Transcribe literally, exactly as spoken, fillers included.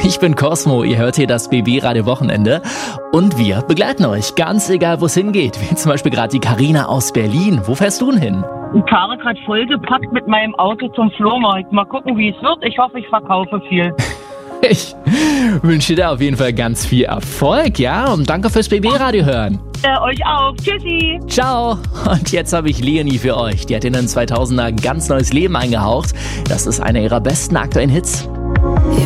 Ich bin Cosmo, ihr hört hier das B B-Radio Wochenende und wir begleiten euch, ganz egal wo es hingeht, wie zum Beispiel gerade die Carina aus Berlin. Wo fährst du denn hin? Ich fahre gerade vollgepackt mit meinem Auto zum Flohmarkt. Mal gucken, wie es wird. Ich hoffe, ich verkaufe viel. Ich wünsche dir auf jeden Fall ganz viel Erfolg, ja? Und danke fürs B B-Radio hören. Äh, euch auch. Tschüssi. Ciao. Und jetzt habe ich Leonie für euch. Die hat in den zweitausender ein ganz neues Leben eingehaucht. Das ist einer ihrer besten aktuellen Hits.